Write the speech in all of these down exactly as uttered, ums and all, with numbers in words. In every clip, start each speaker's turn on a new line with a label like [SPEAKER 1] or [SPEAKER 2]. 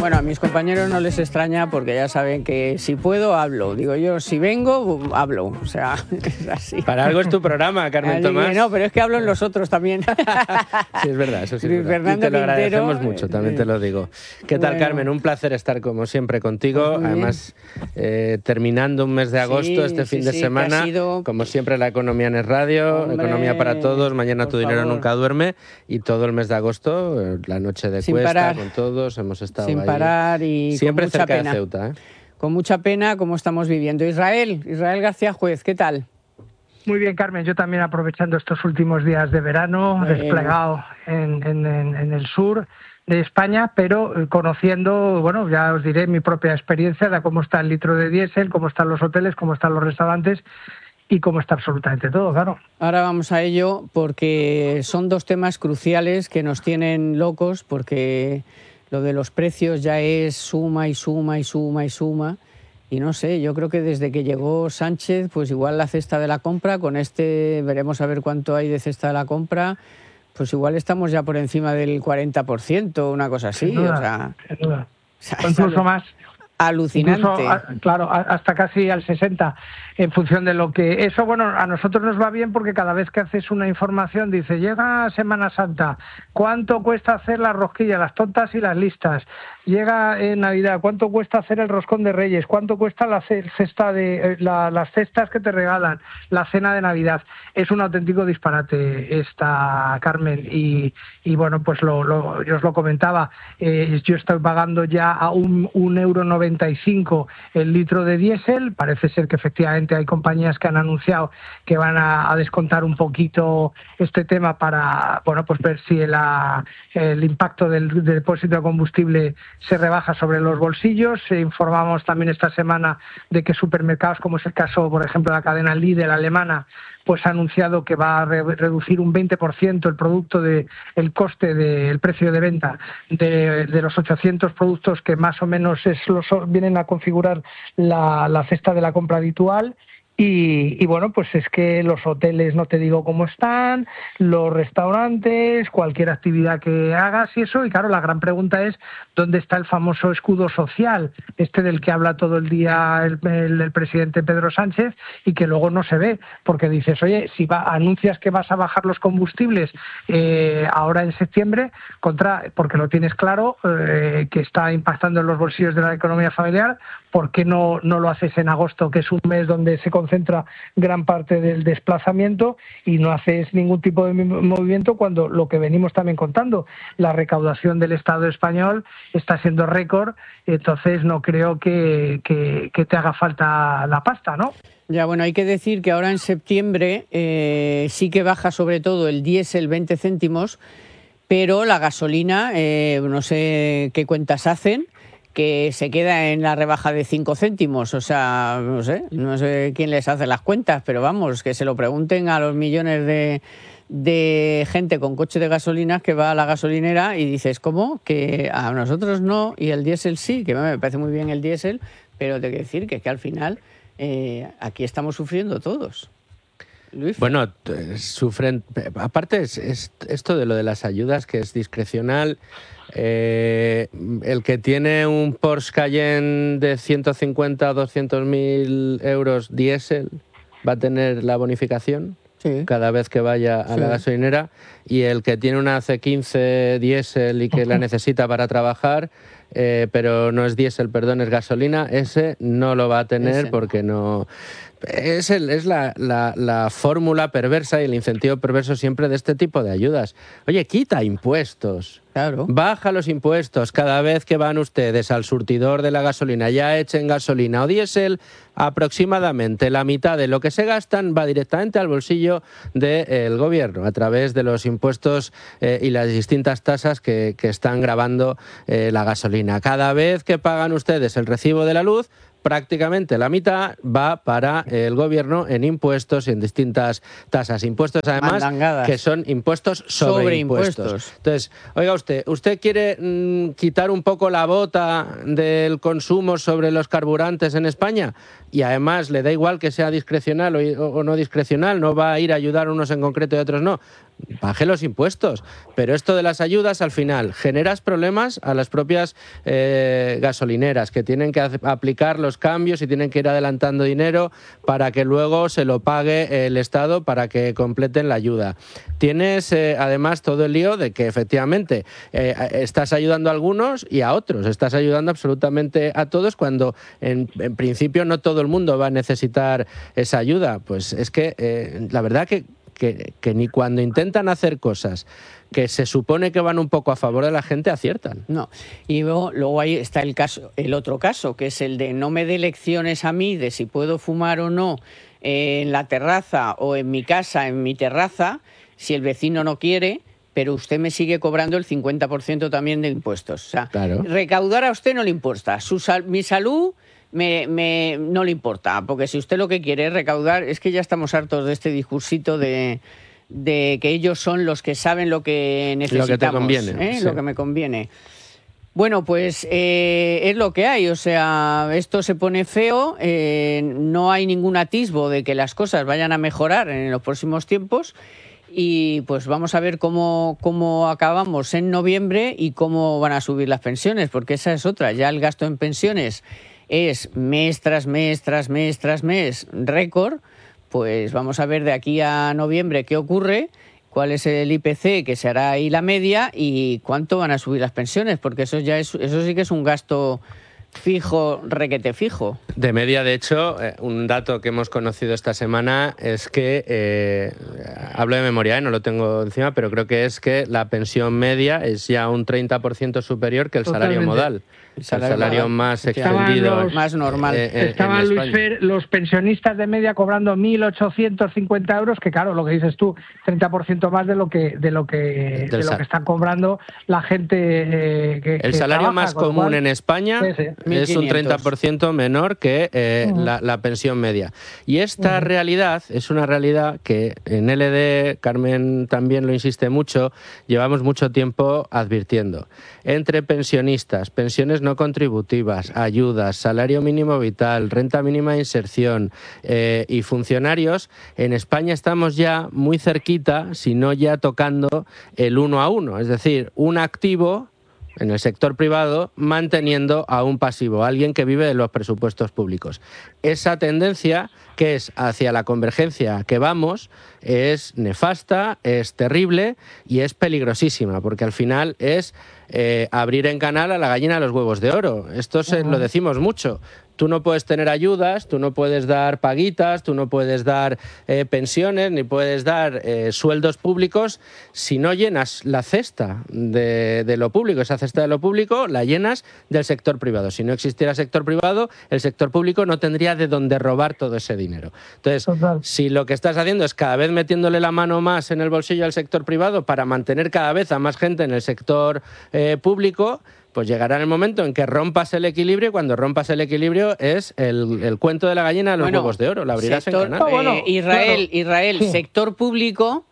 [SPEAKER 1] Bueno, a mis compañeros no les extraña porque ya saben que si puedo, hablo. Digo yo, si vengo, hablo. O sea, es así.
[SPEAKER 2] Para algo es tu programa, Carmen
[SPEAKER 1] Así
[SPEAKER 2] Tomás.
[SPEAKER 1] que no, pero es que hablo en los otros también.
[SPEAKER 2] Sí, es verdad, eso sí es
[SPEAKER 1] Luis
[SPEAKER 2] verdad.
[SPEAKER 1] Fernando
[SPEAKER 2] Y te lo
[SPEAKER 1] Quintero,
[SPEAKER 2] agradecemos mucho, también te lo digo. ¿Qué tal,
[SPEAKER 1] bueno.
[SPEAKER 2] Carmen? Un placer estar como siempre contigo.
[SPEAKER 1] Pues muy
[SPEAKER 2] Además, eh, terminando un mes de agosto,
[SPEAKER 1] Sí,
[SPEAKER 2] este fin
[SPEAKER 1] sí,
[SPEAKER 2] de
[SPEAKER 1] sí, que ha
[SPEAKER 2] semana,
[SPEAKER 1] sido-
[SPEAKER 2] como siempre, la economía en es radio,
[SPEAKER 1] Hombre,
[SPEAKER 2] economía para todos, mañana
[SPEAKER 1] por
[SPEAKER 2] tu dinero
[SPEAKER 1] favor.
[SPEAKER 2] nunca duerme, y todo el mes de agosto, eh, la noche de
[SPEAKER 1] Sin
[SPEAKER 2] cuesta
[SPEAKER 1] parar.
[SPEAKER 2] con todos, hemos estado
[SPEAKER 1] Sin
[SPEAKER 2] ahí.
[SPEAKER 1] parar y
[SPEAKER 2] siempre
[SPEAKER 1] con mucha
[SPEAKER 2] cerca
[SPEAKER 1] pena.
[SPEAKER 2] de Ceuta, ¿eh?
[SPEAKER 1] Con mucha pena como estamos viviendo. Israel, Israel García Juez, ¿qué tal?
[SPEAKER 3] Muy bien, Carmen. Yo también aprovechando estos últimos días de verano,
[SPEAKER 1] Bueno.
[SPEAKER 3] desplegado en, en, en, en el sur de España, pero conociendo, bueno, ya os diré mi propia experiencia de cómo está el litro de diésel, cómo están los hoteles, cómo están los restaurantes y cómo está absolutamente todo, claro.
[SPEAKER 1] Ahora vamos a ello porque son dos temas cruciales que nos tienen locos porque lo de los precios ya es suma y suma y suma y suma. Y no sé, yo creo que desde que llegó Sánchez, pues igual la cesta de la compra, con este veremos a ver cuánto hay de cesta de la compra, pues igual estamos ya por encima del cuarenta por ciento, una cosa así.
[SPEAKER 3] Sin duda,
[SPEAKER 1] o sea,
[SPEAKER 3] sin duda.
[SPEAKER 1] o sea,
[SPEAKER 3] O incluso más.
[SPEAKER 1] Alucinante.
[SPEAKER 3] Incluso, claro, hasta casi al sesenta, en función de lo que... Eso, bueno, a nosotros nos va bien porque cada vez que haces una información dice, llega Semana Santa, ¿cuánto cuesta hacer las rosquillas, las tontas y las listas? Llega en Navidad, ¿cuánto cuesta hacer el roscón de Reyes? ¿Cuánto cuesta la cesta de la, las cestas que te regalan? La cena de Navidad. Es un auténtico disparate esta, Carmen. Y, y bueno, pues lo, lo, yo os lo comentaba, eh, yo estoy pagando ya a un, un euro noventa y cinco el litro de diésel. Parece ser que efectivamente hay compañías que han anunciado que van a, a descontar un poquito este tema para, bueno, pues ver si el, el impacto del, del depósito de combustible se rebaja sobre los bolsillos. Eh, informamos también esta semana de que supermercados, como es el caso, por ejemplo, de la cadena Lidl alemana, pues ha anunciado que va a re reducir un veinte por ciento el producto de el coste del precio de venta de, de los ochocientos productos que más o menos es, los, vienen a configurar la, la cesta de la compra habitual. Y, y bueno, pues es que los hoteles no te digo cómo están, los restaurantes, cualquier actividad que hagas y eso. Y claro, la gran pregunta es ¿dónde está el famoso escudo social, este del que habla todo el día el, el, el presidente Pedro Sánchez y que luego no se ve? Porque dices, oye, si va, anuncias que vas a bajar los combustibles eh, ahora en septiembre, contra, porque lo tienes claro, eh, que está impactando en los bolsillos de la economía familiar, ¿por qué no, no lo haces en agosto, que es un mes donde se concentra gran parte del desplazamiento, y no haces ningún tipo de movimiento cuando lo que venimos también contando, la recaudación del Estado español está siendo récord? Entonces no creo que, que, que te haga falta la pasta, ¿no?
[SPEAKER 1] Ya, bueno, hay que decir que ahora en septiembre eh, sí que baja sobre todo el diésel veinte céntimos, pero la gasolina, eh, no sé qué cuentas hacen, que se queda en la rebaja de cinco céntimos, o sea, no sé, no sé quién les hace las cuentas, pero vamos, que se lo pregunten a los millones de, de gente con coche de gasolinas que va a la gasolinera y dices, ¿cómo? Que a nosotros no y el diésel sí, que me parece muy bien el diésel, pero tengo que decir que es que al final eh, aquí estamos sufriendo todos. Luis.
[SPEAKER 2] Bueno, sufren, aparte es, es esto de lo de las ayudas que es discrecional. Eh, el que tiene un Porsche Cayenne de ciento cincuenta o doscientos mil euros diésel va a tener la bonificación sí. cada vez que vaya a sí. la gasolinera, y el que tiene una C quince diésel y que la necesita para trabajar, eh, pero no es diésel, perdón, es gasolina, ese no lo va a tener ese. porque no... Es, el, es la, la, la fórmula perversa y el incentivo perverso siempre de este tipo de ayudas. Oye, quita impuestos,
[SPEAKER 1] claro.
[SPEAKER 2] baja los impuestos cada vez que van ustedes al surtidor de la gasolina, ya echen gasolina o diésel, aproximadamente la mitad de lo que se gastan va directamente al bolsillo del gobierno a través de los impuestos eh, y las distintas tasas que, que están gravando eh, la gasolina. Cada vez que pagan ustedes el recibo de la luz, prácticamente la mitad va para el gobierno en impuestos y en distintas tasas. Impuestos, además,
[SPEAKER 1] Mandangadas.
[SPEAKER 2] que son impuestos sobre,
[SPEAKER 1] sobre
[SPEAKER 2] impuestos.
[SPEAKER 1] impuestos.
[SPEAKER 2] Entonces, oiga usted, ¿usted quiere mmm, quitar un poco la bota del consumo sobre los carburantes en España? Y además le da igual que sea discrecional o, o no discrecional, no va a ir a ayudar a unos en concreto y a otros no. baje los impuestos. Pero esto de las ayudas, al final, generas problemas a las propias eh, gasolineras, que tienen que aplicar los cambios y tienen que ir adelantando dinero para que luego se lo pague el Estado para que completen la ayuda. Tienes, eh, además, todo el lío de que, efectivamente, eh, estás ayudando a algunos y a otros. Estás ayudando absolutamente a todos cuando, en, en principio, no todo el mundo va a necesitar esa ayuda. Pues es que, eh, la verdad que Que, que ni cuando intentan hacer cosas que se supone que van un poco a favor de la gente, aciertan.
[SPEAKER 1] No, y luego, luego ahí está el caso, el otro caso, que es el de no me dé lecciones a mí de si puedo fumar o no eh, en la terraza o en mi casa, en mi terraza, si el vecino no quiere, pero usted me sigue cobrando el cincuenta por ciento también de impuestos. O sea,
[SPEAKER 2] claro.
[SPEAKER 1] Recaudar a usted no le importa, Su sal, mi salud... Me, me, no le importa, porque si usted lo que quiere es recaudar, es que ya estamos hartos de este discursito de, de que ellos son los que saben lo que necesitamos,
[SPEAKER 2] lo que te conviene,
[SPEAKER 1] ¿eh?
[SPEAKER 2] Sí.
[SPEAKER 1] Lo que me conviene. Bueno, pues eh, es lo que hay, o sea, esto se pone feo, eh, no hay ningún atisbo de que las cosas vayan a mejorar en los próximos tiempos y pues vamos a ver cómo, cómo acabamos en noviembre y cómo van a subir las pensiones, porque esa es otra, ya el gasto en pensiones es mes tras mes, tras mes, tras mes, récord, pues vamos a ver de aquí a noviembre qué ocurre, cuál es el I P C que se hará ahí la media y cuánto van a subir las pensiones, porque eso ya es, eso sí que es un gasto fijo, requete fijo.
[SPEAKER 2] De media, de hecho, eh, un dato que hemos conocido esta semana es que, eh, hablo de memoria, eh, no lo tengo encima, pero creo que es que la pensión media es ya un treinta por ciento superior que el
[SPEAKER 3] Totalmente.
[SPEAKER 2] salario modal. El salario, el salario más extendido.
[SPEAKER 3] Los,
[SPEAKER 1] más normal.
[SPEAKER 2] Eh, eh,
[SPEAKER 3] Estaban, Luis Fer, los pensionistas de media cobrando mil ochocientos cincuenta euros, que claro, lo que dices tú, treinta por ciento más de lo que de lo que, de lo que están cobrando la gente eh, que
[SPEAKER 2] El
[SPEAKER 3] que
[SPEAKER 2] salario
[SPEAKER 3] trabaja,
[SPEAKER 2] más común
[SPEAKER 3] cual,
[SPEAKER 2] en España
[SPEAKER 3] sí, sí.
[SPEAKER 2] es un treinta por ciento menor que eh,
[SPEAKER 3] Uh-huh.
[SPEAKER 2] la, la pensión media. Y esta uh-huh. realidad es una realidad que en L D, Carmen también lo insiste mucho, llevamos mucho tiempo advirtiendo. Entre pensionistas, pensiones no contributivas, ayudas, salario mínimo vital, renta mínima de inserción eh, y funcionarios, en España estamos ya muy cerquita, si no ya tocando el uno a uno, es decir, un activo en el sector privado manteniendo a un pasivo, alguien que vive de los presupuestos públicos. Esa tendencia, que es hacia la convergencia que vamos, es nefasta, es terrible y es peligrosísima, porque al final es eh, abrir en canal a la gallina de los huevos de oro. Esto se, lo decimos mucho. Tú no puedes tener ayudas, tú no puedes dar paguitas, tú no puedes dar eh, pensiones, ni puedes dar eh, sueldos públicos si no llenas la cesta de, de lo público. Esa cesta de lo público la llenas del sector privado. Si no existiera sector privado, el sector público no tendría de dónde robar todo ese dinero. Entonces, Total. si lo que estás haciendo es cada vez metiéndole la mano más en el bolsillo al sector privado para mantener cada vez a más gente en el sector eh, público, pues llegará el momento en que rompas el equilibrio, y cuando rompas el equilibrio es el, el cuento de la gallina de los bueno, huevos de oro, la abrirás sector, en canal.
[SPEAKER 1] Eh, bueno, Israel, claro. Israel sí. Sector público,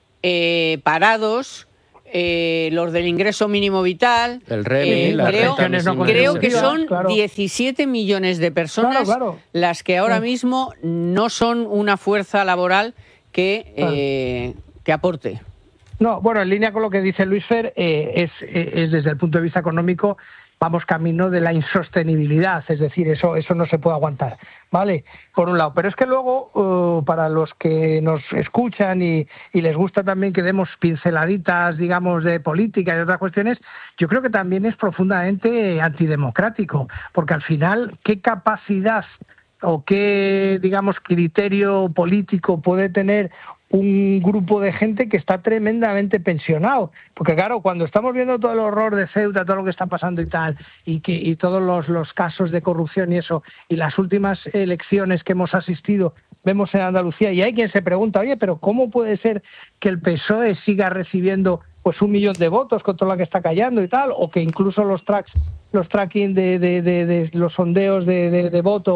[SPEAKER 1] eh, parados, eh, los del ingreso mínimo vital,
[SPEAKER 2] el R E M I,
[SPEAKER 1] eh,
[SPEAKER 2] las
[SPEAKER 1] creo,
[SPEAKER 2] no
[SPEAKER 1] creo que son claro. diecisiete millones de personas
[SPEAKER 3] claro, claro.
[SPEAKER 1] las que ahora sí. mismo no son una fuerza laboral que, eh, que aporte.
[SPEAKER 3] No, bueno, en línea con lo que dice Luis Fer, eh, es, es desde el punto de vista económico, vamos camino de la insostenibilidad, es decir, eso eso no se puede aguantar, ¿vale? Por un lado, pero es que luego, uh, para los que nos escuchan y, y les gusta también que demos pinceladitas, digamos, de política y otras cuestiones, yo creo que también es profundamente antidemocrático, porque al final, ¿qué capacidad o qué, digamos, criterio político puede tener un grupo de gente que está tremendamente pensionado? Porque claro, cuando estamos viendo todo el horror de Ceuta, todo lo que está pasando y tal, y que y todos los, los casos de corrupción y eso, y las últimas elecciones que hemos asistido, vemos en Andalucía, y hay quien se pregunta, oye, pero ¿cómo puede ser que el P S O E siga recibiendo pues un millón de votos con toda la que está callando y tal, o que incluso los tracks, los tracking de, de, de, de los sondeos de, de, de voto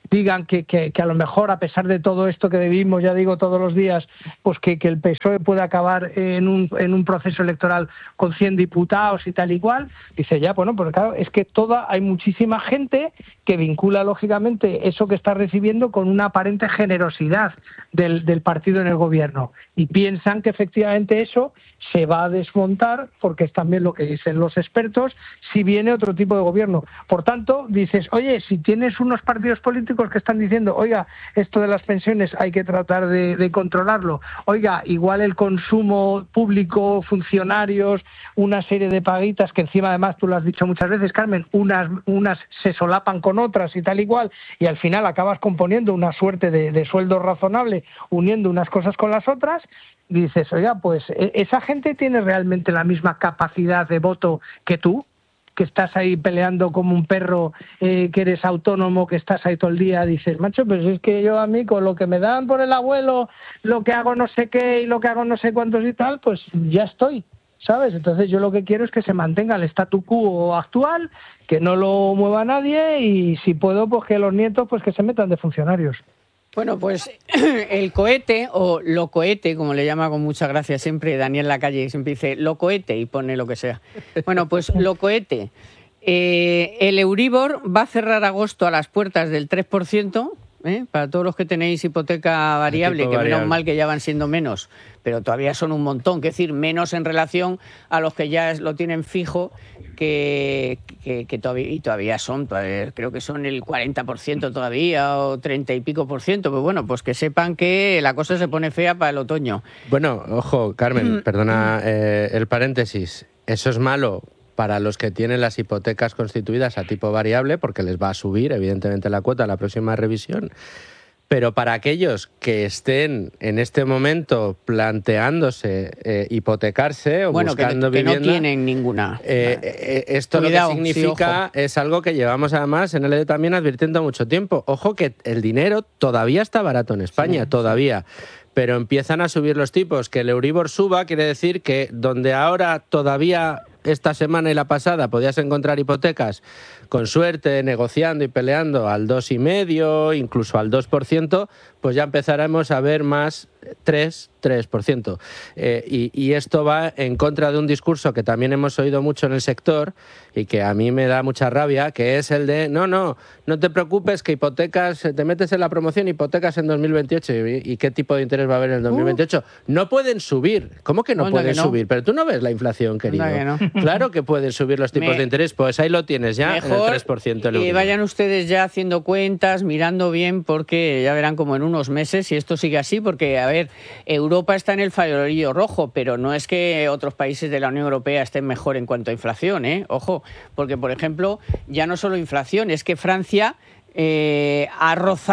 [SPEAKER 3] digan que, que, que a lo mejor, a pesar de todo esto que vivimos, ya digo, todos los días, pues que, que el P S O E puede acabar en un, en un proceso electoral con cien diputados y tal y cual. Dice, ya, bueno, pues claro, es que toda, hay muchísima gente que vincula lógicamente eso que está recibiendo con una aparente generosidad del, del partido en el gobierno, y piensan que efectivamente eso se va a desmontar, porque es también lo que dicen los expertos, si viene otro tipo de gobierno. Por tanto, dices, oye, si tienes unos partidos políticos que están diciendo, oiga, esto de las pensiones hay que tratar de, de controlarlo, oiga, igual el consumo público, funcionarios, una serie de paguitas que encima, además, tú lo has dicho muchas veces, Carmen, unas, unas se solapan con otras y tal igual, y al final acabas componiendo una suerte de, de sueldo razonable, uniendo unas cosas con las otras. Dices, oiga, pues esa gente tiene realmente la misma capacidad de voto que tú, que estás ahí peleando como un perro, eh, que eres autónomo, que estás ahí todo el día. Dices, macho, pues es que yo a mí con lo que me dan por el abuelo, lo que hago no sé qué y lo que hago no sé cuántos y tal, pues ya estoy, ¿sabes? Entonces yo lo que quiero es que se mantenga el statu quo actual, que no lo mueva nadie, y si puedo, pues que los nietos pues que se metan de funcionarios.
[SPEAKER 1] Bueno, pues el cohete, o lo cohete, como le llama con mucha gracia siempre Daniel Lacalle, siempre dice lo cohete y pone lo que sea. Bueno, pues lo cohete. Eh, el Euribor va a cerrar agosto a las puertas del tres por ciento, ¿eh? Para todos los que tenéis hipoteca variable, que
[SPEAKER 2] variable.
[SPEAKER 1] menos mal que ya van siendo menos, pero todavía son un montón, que decir, menos en relación a los que ya lo tienen fijo, que, que, que todavía, y todavía son, todavía, creo que son el cuarenta por ciento todavía, o treinta y pico por ciento, pues bueno, pues que sepan que la cosa se pone fea para el otoño.
[SPEAKER 2] Bueno, ojo, Carmen, perdona eh, el paréntesis, eso es malo para los que tienen las hipotecas constituidas a tipo variable, porque les va a subir, evidentemente, la cuota a la próxima revisión. Pero para aquellos que estén en este momento planteándose eh, hipotecarse o
[SPEAKER 1] bueno,
[SPEAKER 2] buscando
[SPEAKER 1] que, que
[SPEAKER 2] vivienda,
[SPEAKER 1] no tienen ninguna.
[SPEAKER 2] Eh, eh, esto
[SPEAKER 1] Cuidado,
[SPEAKER 2] lo que significa
[SPEAKER 1] sí,
[SPEAKER 2] es algo que llevamos además en L E D también advirtiendo mucho tiempo. Ojo que el dinero todavía está barato en España,
[SPEAKER 1] sí,
[SPEAKER 2] todavía. Sí. Pero empiezan a subir los tipos. Que el Euribor suba quiere decir que donde ahora todavía esta semana y la pasada podías encontrar hipotecas con suerte, negociando y peleando al dos coma cinco, incluso al dos por ciento, pues ya empezaremos a ver más tres, tres por ciento. Eh, y, y esto va en contra de un discurso que también hemos oído mucho en el sector y que a mí me da mucha rabia, que es el de, no, no, no te preocupes que hipotecas, te metes en la promoción, hipotecas en dos mil veintiocho. ¿Y, y qué tipo de interés va a haber en el dos mil veintiocho? Uh. No pueden subir. ¿Cómo que no
[SPEAKER 1] Onda
[SPEAKER 2] pueden
[SPEAKER 1] que no.
[SPEAKER 2] subir? Pero tú no ves la inflación, querido.
[SPEAKER 1] Que no.
[SPEAKER 2] Claro que pueden subir los tipos
[SPEAKER 1] Me...
[SPEAKER 2] de interés, pues ahí lo tienes ya,
[SPEAKER 1] Mejor
[SPEAKER 2] en el tres por ciento.
[SPEAKER 1] Y vayan ustedes ya haciendo cuentas, mirando bien, porque ya verán como en unos meses, si esto sigue así, porque, a ver, Europa está en el farolillo rojo, pero no es que otros países de la Unión Europea estén mejor en cuanto a inflación, ¿eh? Ojo, porque, por ejemplo, ya no solo inflación, es que Francia eh, ha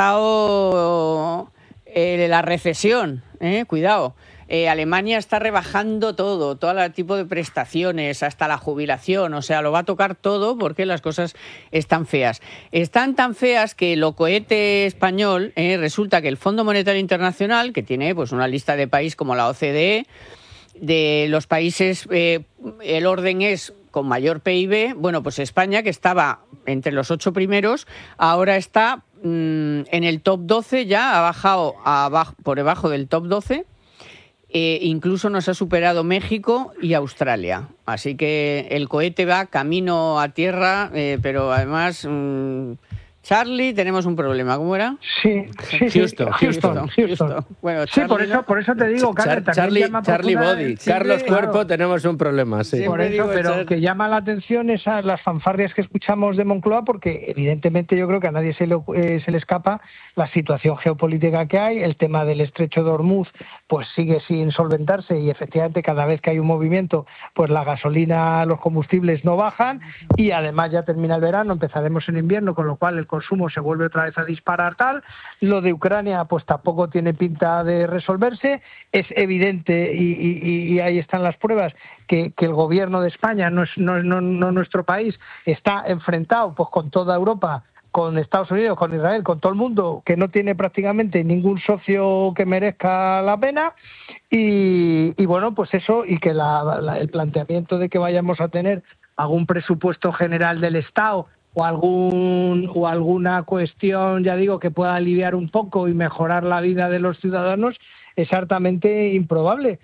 [SPEAKER 1] rozado eh, la recesión, ¿eh? Cuidado. Eh, Alemania está rebajando todo, todo el tipo de prestaciones, hasta la jubilación, o sea, lo va a tocar todo porque las cosas están feas. Están tan feas que lo cohete español, eh, resulta que el Fondo Monetario Internacional, que tiene pues una lista de países como la O C D E, de los países, eh, el orden es con mayor P I B, bueno, pues España, que estaba entre los ocho primeros, ahora está mmm, en el top doce, ya ha bajado abajo, por debajo del top doce. Eh, incluso nos ha superado México y Australia. Así que el cohete va camino a tierra, eh, pero además, mmm, Charlie, tenemos un problema. ¿Cómo era?
[SPEAKER 3] Sí, sí, sí.
[SPEAKER 2] Houston,
[SPEAKER 3] Houston,
[SPEAKER 2] Houston.
[SPEAKER 3] Houston.
[SPEAKER 1] Bueno,
[SPEAKER 3] sí,
[SPEAKER 1] Charlie,
[SPEAKER 3] por eso,
[SPEAKER 1] ¿no?
[SPEAKER 3] por eso te digo,
[SPEAKER 2] Char
[SPEAKER 3] Carmen,
[SPEAKER 2] Charlie,
[SPEAKER 3] llama
[SPEAKER 2] Charlie
[SPEAKER 3] profunda,
[SPEAKER 2] Body,
[SPEAKER 3] siempre,
[SPEAKER 2] Carlos Cuerpo,
[SPEAKER 3] claro.
[SPEAKER 2] tenemos un problema, sí.
[SPEAKER 3] Por eso, pero
[SPEAKER 1] digo,
[SPEAKER 3] que llama la atención esas las fanfarrias que escuchamos de Moncloa, porque evidentemente yo creo que a nadie se le, eh, se le escapa la situación geopolítica que hay, el tema del estrecho de Hormuz pues sigue sin solventarse y efectivamente cada vez que hay un movimiento pues la gasolina, los combustibles no bajan y además ya termina el verano, empezaremos en invierno, con lo cual el consumo se vuelve otra vez a disparar tal. Lo de Ucrania pues tampoco tiene pinta de resolverse, es evidente y, y, y ahí están las pruebas que, que el gobierno de España, no, es, no, no, no nuestro país, está enfrentado pues con toda Europa, con Estados Unidos, con Israel, con todo el mundo, que no tiene prácticamente ningún socio que merezca la pena y, y bueno, pues eso, y que la, la, el planteamiento de que vayamos a tener algún presupuesto general del Estado o algún o alguna cuestión, ya digo, que pueda aliviar un poco y mejorar la vida de los ciudadanos, es altamente improbable.